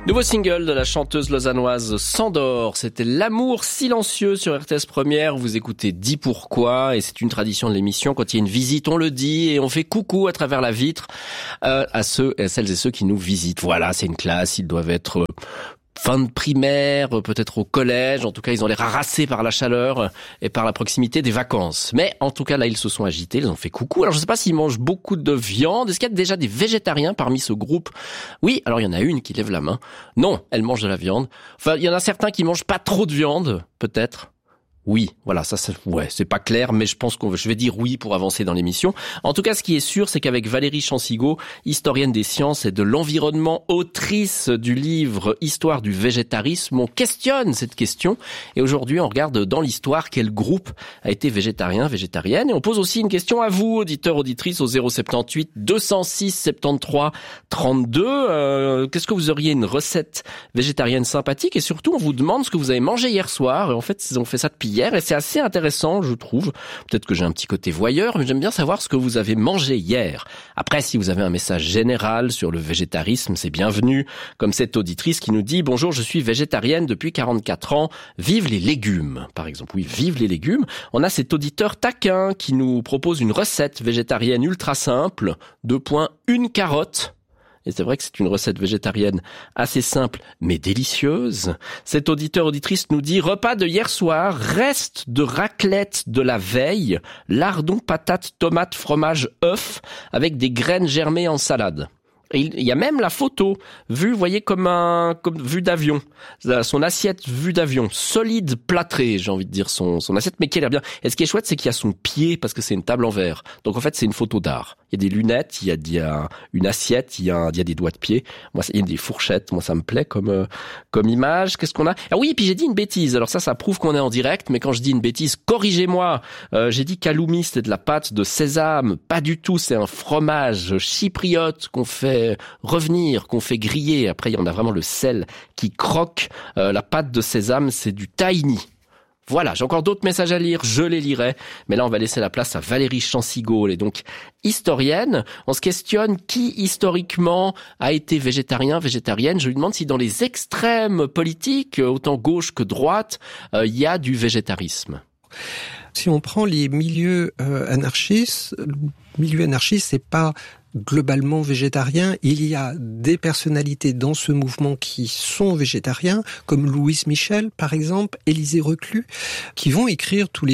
Nouveau single de la chanteuse lausannoise Sandor, c'était L'amour silencieux sur RTS Première. Vous écoutez Dis pourquoi, et c'est une tradition de l'émission. Quand il y a une visite, on le dit et on fait coucou à travers la vitre à celles et ceux qui nous visitent. Voilà, c'est une classe, ils doivent être fin de primaire, peut-être au collège. En tout cas, ils ont l'air harassés par la chaleur et par la proximité des vacances. Mais en tout cas, là, ils se sont agités, ils ont fait coucou. Alors, je ne sais pas s'ils mangent beaucoup de viande. Est-ce qu'il y a déjà des végétariens parmi ce groupe? Oui, alors il y en a une qui lève la main. Non, elle mange de la viande. Enfin, il y en a certains qui mangent pas trop de viande, peut-être. Oui, voilà, ouais, c'est pas clair, mais je pense je vais dire oui pour avancer dans l'émission. En tout cas, ce qui est sûr, c'est qu'avec Valérie Chansigaud, historienne des sciences et de l'environnement, autrice du livre Histoire du végétarisme, on questionne cette question. Et aujourd'hui, on regarde dans l'histoire quel groupe a été végétarien, végétarienne. Et on pose aussi une question à vous, auditeurs, auditrices, au 078 206 73 32. Qu'est-ce que vous auriez une recette végétarienne sympathique? Et surtout, on vous demande ce que vous avez mangé hier soir. Et en fait, ils ont fait ça depuis hier, et c'est assez intéressant, je trouve. Peut-être que j'ai un petit côté voyeur, mais j'aime bien savoir ce que vous avez mangé hier. Après, si vous avez un message général sur le végétarisme, c'est bienvenu. Comme cette auditrice qui nous dit « Bonjour, je suis végétarienne depuis 44 ans. Vive les légumes !» Par exemple, oui, vive les légumes. On a cet auditeur taquin qui nous propose une recette végétarienne ultra simple. 1 carotte. Et c'est vrai que c'est une recette végétarienne assez simple, mais délicieuse. Cet auditeur-auditrice nous dit « Repas de hier soir, reste de raclette de la veille, lardons, patates, tomates, fromage, œufs, avec des graines germées en salade. » Et il y a même la photo, vue, vous voyez, comme vue d'avion. Son assiette vue d'avion, solide, plâtrée, j'ai envie de dire, son assiette, mais qui a l'air bien. Et ce qui est chouette, c'est qu'il y a son pied, parce que c'est une table en verre. Donc en fait, c'est une photo d'art. Il y a des lunettes, il y a une assiette, il y a des doigts de pied. Moi, il y a des fourchettes. Moi, ça me plaît comme image. Qu'est-ce qu'on a? Ah oui, et puis j'ai dit une bêtise. Alors ça prouve qu'on est en direct, mais quand je dis une bêtise, corrigez-moi. J'ai dit qu'halloumi, c'était de la pâte de sésame. Pas du tout, c'est un fromage chypriote qu'on fait revenir, qu'on fait griller. Après, il y en a vraiment le sel qui croque. La pâte de sésame, c'est du tahini. Voilà, j'ai encore d'autres messages à lire, je les lirai. Mais là, on va laisser la place à Valérie Chansigaud. Elle est donc historienne. On se questionne qui, historiquement, a été végétarien, végétarienne. Je lui demande si dans les extrêmes politiques, autant gauche que droite, il y a du végétarisme. Si on prend les milieux anarchistes, le milieu anarchiste, c'est pas globalement végétarien. Il y a des personnalités dans ce mouvement qui sont végétariens, comme Louise Michel, par exemple, Élisée Reclus, qui vont écrire tous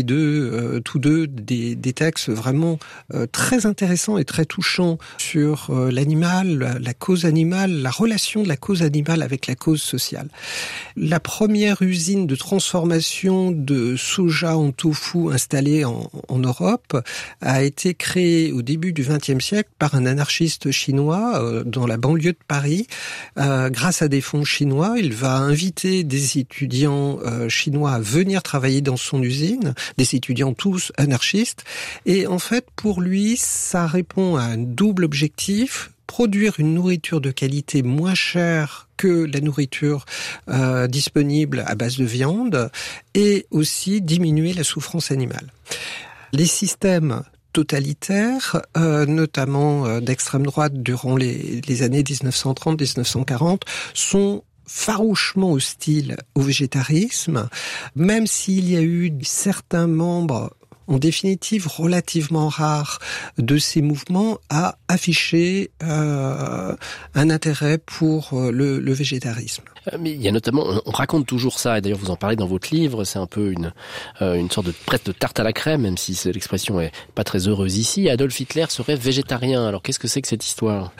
deux des textes vraiment très intéressants et très touchants sur l'animal, la cause animale, la relation de la cause animale avec la cause sociale. La première usine de transformation de soja en tofu installée en Europe a été créée au début du XXe siècle par un anarchiste chinois dans la banlieue de Paris. Grâce à des fonds chinois, il va inviter des étudiants chinois à venir travailler dans son usine, des étudiants tous anarchistes. Et en fait, pour lui, ça répond à un double objectif: produire une nourriture de qualité moins chère que la nourriture disponible à base de viande, et aussi diminuer la souffrance animale. Les systèmes totalitaires, notamment d'extrême droite durant les années 1930-1940, sont farouchement hostiles au végétarisme, même s'il y a eu certains membres, en définitive relativement rares, de ces mouvements à afficher un intérêt pour le végétarisme. Mais il y a notamment, on raconte toujours ça, et d'ailleurs vous en parlez dans votre livre, c'est un peu une sorte de presque de tarte à la crème, même si l'expression est pas très heureuse ici. Adolf Hitler serait végétarien. Alors qu'est-ce que c'est que cette histoire?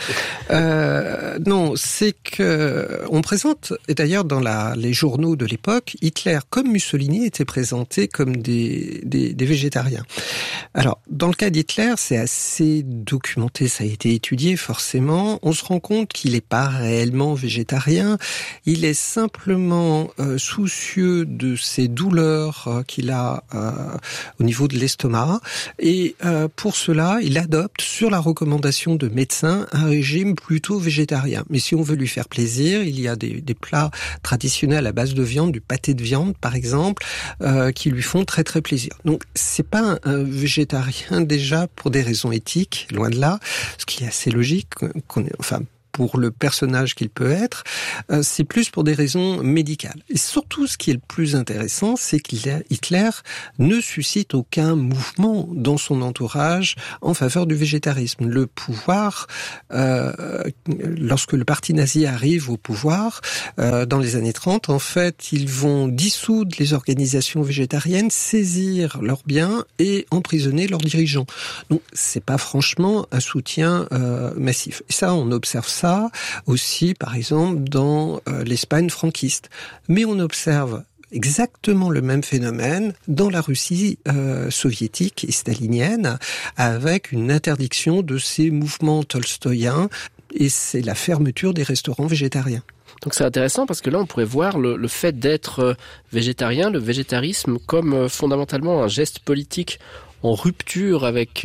Non, c'est que on présente, et d'ailleurs dans les journaux de l'époque, Hitler comme Mussolini étaient présentés comme des végétariens. Alors, dans le cas d'Hitler, c'est assez documenté, ça a été étudié forcément. On se rend compte qu'il n'est pas réellement végétarien. Il est simplement soucieux de ses douleurs qu'il a au niveau de l'estomac. Et pour cela, il adopte, sur la recommandation de médecins, un régime plutôt végétarien. Mais si on veut lui faire plaisir, il y a des plats traditionnels à base de viande, du pâté de viande par exemple, qui lui font très très plaisir. Donc c'est pas un végétarien déjà pour des raisons éthiques, loin de là, ce qui est assez logique. pour le personnage qu'il peut être, c'est plus pour des raisons médicales. Et surtout, ce qui est le plus intéressant, c'est qu'Hitler ne suscite aucun mouvement dans son entourage en faveur du végétarisme. Le pouvoir, lorsque le parti nazi arrive au pouvoir, dans les années 30, en fait, ils vont dissoudre les organisations végétariennes, saisir leurs biens et emprisonner leurs dirigeants. Donc, c'est pas franchement un soutien massif. Et ça, on observe ça aussi, par exemple, dans l'Espagne franquiste. Mais on observe exactement le même phénomène dans la Russie soviétique et stalinienne, avec une interdiction de ces mouvements tolstoïens, et c'est la fermeture des restaurants végétariens. Donc c'est intéressant parce que là on pourrait voir le fait d'être végétarien, le végétarisme, comme fondamentalement un geste politique en rupture avec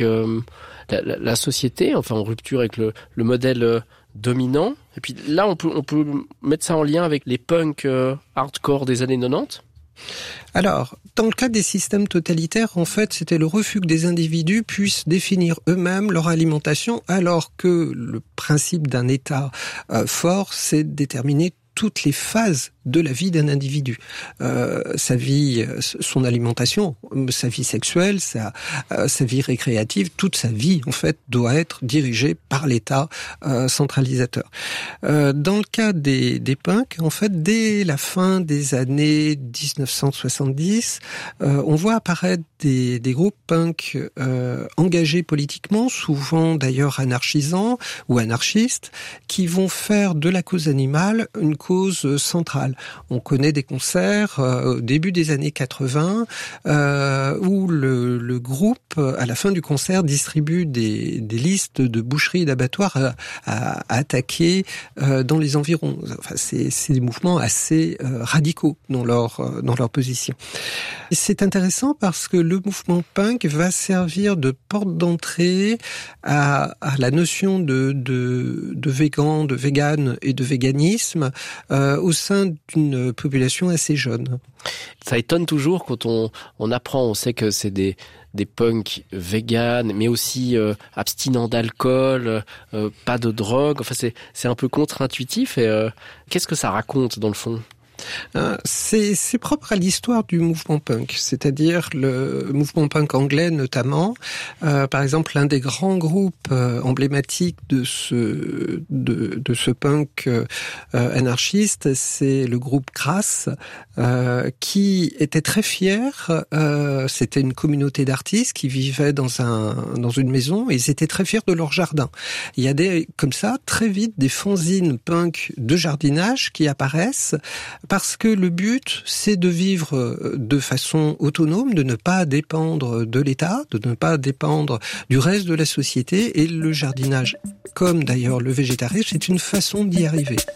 la société, enfin en rupture avec le modèle dominant. Et puis là on peut mettre ça en lien avec les punks hardcore des années 90. Alors, dans le cas des systèmes totalitaires, en fait, c'était le refus que des individus puissent définir eux-mêmes leur alimentation, alors que le principe d'un État fort, c'est de déterminer toutes les phases de la vie d'un individu. Sa vie, son alimentation, sa vie sexuelle, sa vie récréative, toute sa vie, en fait, doit être dirigée par l'État centralisateur. Dans le cas des punks, en fait, dès la fin des années 1970, on voit apparaître des groupes punks engagés politiquement, souvent d'ailleurs anarchisants ou anarchistes, qui vont faire de la cause animale une cause centrale. On connaît des concerts au début des années 80 où le groupe, à la fin du concert, distribue des listes de boucheries et d'abattoirs à attaquer dans les environs. Enfin, c'est des mouvements assez radicaux dans leur position. Et c'est intéressant parce que le mouvement punk va servir de porte d'entrée à la notion de vegan et de véganisme au sein d'une population assez jeune. Ça étonne toujours quand on apprend, on sait que c'est des punks véganes, mais aussi abstinents d'alcool, pas de drogue. Enfin, c'est un peu contre-intuitif. Et qu'est-ce que ça raconte dans le fond ? C'est propre à l'histoire du mouvement punk, c'est-à-dire le mouvement punk anglais notamment. Par exemple, l'un des grands groupes emblématiques de ce punk anarchiste, c'est le groupe Crass, qui était très fier. C'était une communauté d'artistes qui vivaient dans une maison et ils étaient très fiers de leur jardin. Il y a comme ça très vite des fanzines punk de jardinage qui apparaissent. Parce que le but, c'est de vivre de façon autonome, de ne pas dépendre de l'État, de ne pas dépendre du reste de la société. Et le jardinage, comme d'ailleurs le végétarisme, c'est une façon d'y arriver.